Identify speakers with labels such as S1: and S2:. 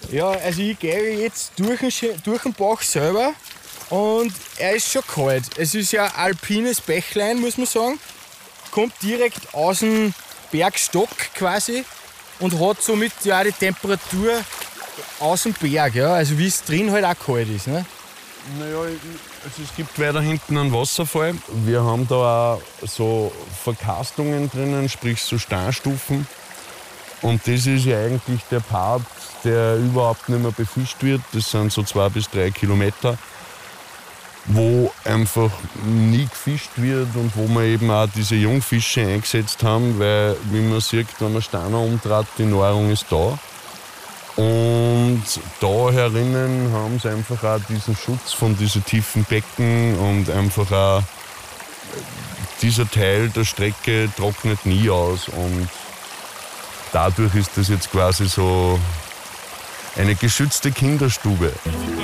S1: Ja, also ich gehe jetzt durch den Bach selber und er ist schon kalt. Es ist ja ein alpines Bächlein, muss man sagen. Kommt direkt aus dem Bergstock quasi und hat somit ja auch die Temperatur aus dem Berg. Ja? Also wie es drin halt auch kalt ist. Ne?
S2: Naja, also es gibt weiter hinten einen Wasserfall. Wir haben da auch so Verkarstungen drinnen, sprich so Steinstufen. Und das ist ja eigentlich der Part, der überhaupt nicht mehr befischt wird. Das sind so 2 bis 3 Kilometer, wo einfach nie gefischt wird und wo wir eben auch diese Jungfische eingesetzt haben, weil, wie man sieht, wenn man Steine umdreht, die Nahrung ist da. Und da herinnen haben sie einfach auch diesen Schutz von diesen tiefen Becken und einfach auch dieser Teil der Strecke trocknet nie aus. Und dadurch ist das jetzt quasi so eine geschützte Kinderstube.